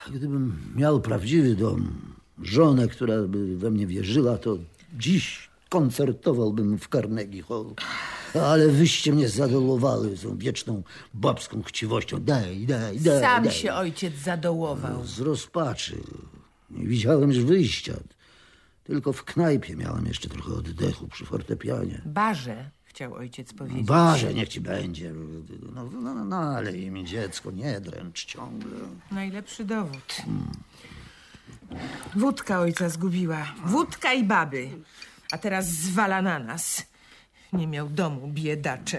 Gdybym miał prawdziwy dom, żonę, która by we mnie wierzyła, to dziś koncertowałbym w Carnegie Hall. Ale wyście mnie zadołowały tą wieczną babską chciwością. Daj. Sam się ojciec zadołował. Z rozpaczy. Nie widziałem już wyjścia. Tylko w knajpie miałem jeszcze trochę oddechu przy fortepianie. Barze, chciał ojciec powiedzieć. Barze, niech ci będzie. Nalej mi, dziecko, nie dręcz ciągle. Najlepszy dowód. Wódka ojca zgubiła. Wódka i baby. A teraz zwala na nas. Nie miał domu, biedaczek.